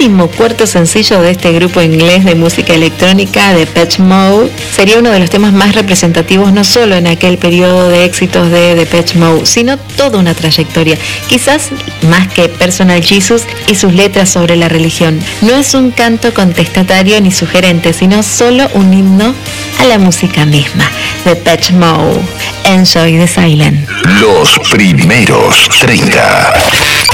14º sencillo de este grupo inglés de música electrónica, Depeche Mode, sería uno de los temas más representativos no solo en aquel periodo de éxitos de Depeche Mode, sino toda una trayectoria, quizás más que Personal Jesus y sus letras sobre la religión. No es un canto contestatario ni sugerente, sino solo un himno a la música misma. Depeche Mode, Enjoy the Silence. Los primeros 30.